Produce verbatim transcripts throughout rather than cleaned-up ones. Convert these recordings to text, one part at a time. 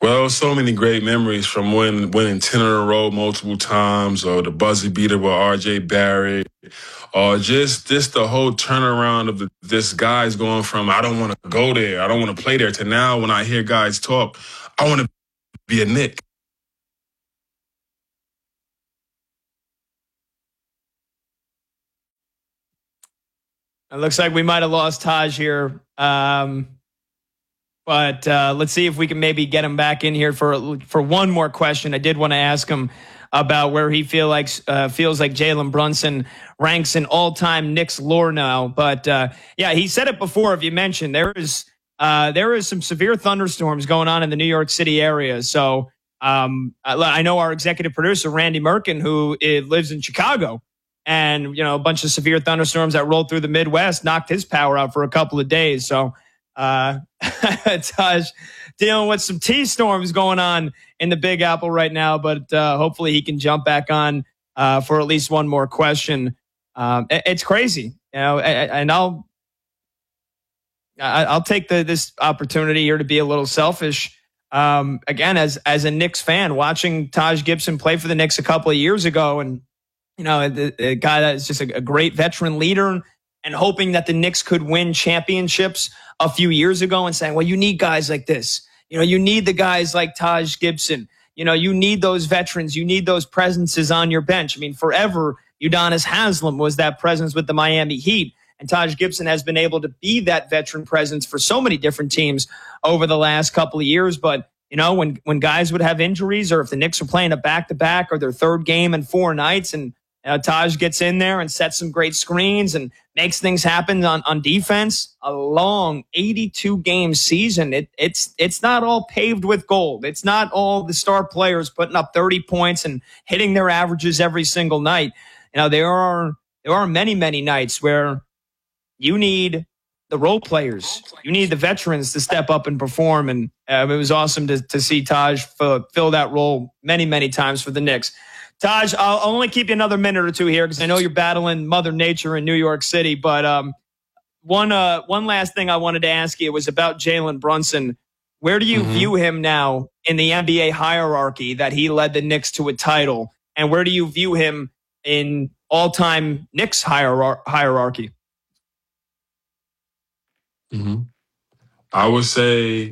Well, so many great memories from when winning ten in a row multiple times, or the buzzer beater with R J Barrett, or just just the whole turnaround of the, this guys going from I don't want to go there, I don't want to play there, to now when I hear guys talk, I want to be a Knick. It looks like we might have lost Taj here. Um, but uh, let's see if we can maybe get him back in here for for one more question. I did want to ask him about where he feel like uh, feels like Jalen Brunson ranks in all-time Knicks lore now. But uh, yeah, he said it before. If you mentioned there is uh, there is some severe thunderstorms going on in the New York City area. So um, I, I know our executive producer Randy Merkin, who is, lives in Chicago, and you know a bunch of severe thunderstorms that rolled through the Midwest knocked his power out for a couple of days. So. Uh, Taj dealing with some T-storms going on in the Big Apple right now, but uh, hopefully he can jump back on uh, for at least one more question. Um, it, it's crazy, you know, and I'll I'll take the, this opportunity here to be a little selfish. Um, again, as as a Knicks fan, watching Taj Gibson play for the Knicks a couple of years ago, and you know, a, a guy that is just a, a great veteran leader, and hoping that the Knicks could win championships a few years ago, and saying, well, you need guys like this. You know, you need the guys like Taj Gibson. You know, you need those veterans. You need those presences on your bench. I mean, forever, Udonis Haslem was that presence with the Miami Heat. And Taj Gibson has been able to be that veteran presence for so many different teams over the last couple of years. But, you know, when, when guys would have injuries, or if the Knicks are playing a back-to-back or their third game in four nights, and Uh, Taj gets in there and sets some great screens and makes things happen on, on defense. A long eighty-two game season. It, it's it's not all paved with gold. It's not all the star players putting up thirty points and hitting their averages every single night. You know, there are there are many, many nights where you need the role players. You need the veterans to step up and perform. And uh, it was awesome to, to see Taj fill, fill that role many, many times for the Knicks. Taj, I'll only keep you another minute or two here because I know you're battling Mother Nature in New York City. But um, one uh, one last thing I wanted to ask you was about Jalen Brunson. Where do you mm-hmm. view him now in the N B A hierarchy that he led the Knicks to a title? And where do you view him in all-time Knicks hierar- hierarchy? Mm-hmm. I would say,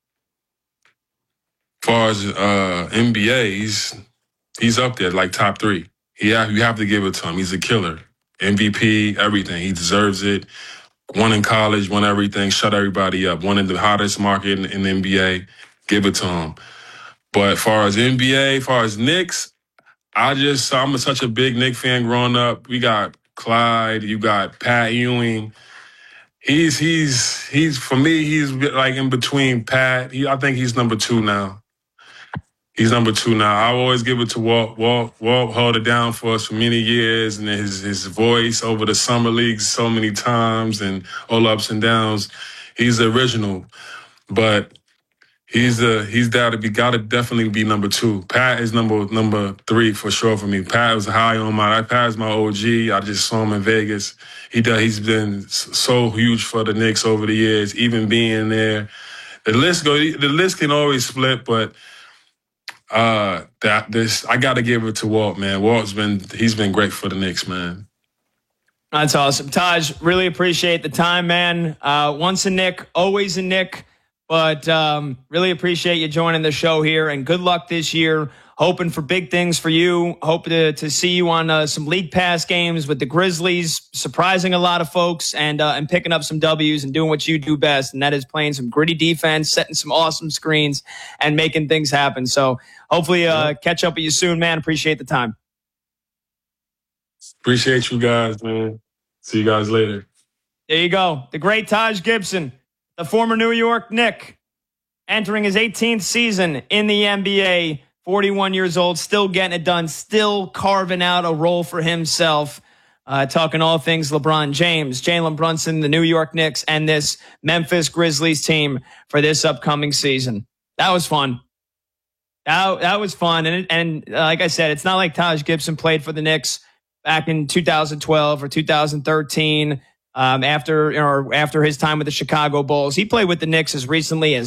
as far as uh, N B A, he's... He's up there, like top three. Yeah, you have to give it to him. He's a killer. M V P, everything. He deserves it. Won in college, won everything, shut everybody up. Won in the hottest market in, in the N B A. Give it to him. But as far as N B A, as far as Knicks, I just, I'm such a big Knicks fan growing up. We got Clyde, you got Pat Ewing. He's, he's, he's, for me, he's like in between Pat. He, I think he's number two now. He's number two now. I always give it to Walt. Walt, Walt held it down for us for many years, and his his voice over the summer leagues so many times, and all ups and downs. He's the original, but he's the he's got to be got to definitely be number two. Pat is number number three for sure for me. Pat was high on my. Pat is my O G. I just saw him in Vegas. He does. He's been so huge for the Knicks over the years, even being there. The list go. The list can always split, but. Uh, that this I got to give it to Walt, man. Walt's been he's been great for the Knicks, man. That's awesome, Taj. Really appreciate the time, man. Uh, once a Knick, always a Knick. But um, really appreciate you joining the show here, and good luck this year. Hoping for big things for you. Hope to to see you on uh, some League Pass games with the Grizzlies, surprising a lot of folks, and uh, and picking up some W's and doing what you do best, and that is playing some gritty defense, setting some awesome screens, and making things happen. So hopefully uh, catch up with you soon, man. Appreciate the time. Appreciate you guys, man. See you guys later. There you go. The great Taj Gibson, the former New York Knick, entering his eighteenth season in the N B A. forty-one years old, still getting it done, still carving out a role for himself. Uh, talking all things LeBron James, Jalen Brunson, the New York Knicks, and this Memphis Grizzlies team for this upcoming season. That was fun. That, that was fun. And, and uh, like I said, it's not like Taj Gibson played for the Knicks back in two thousand twelve or two thousand thirteen um, after, or after his time with the Chicago Bulls. He played with the Knicks as recently as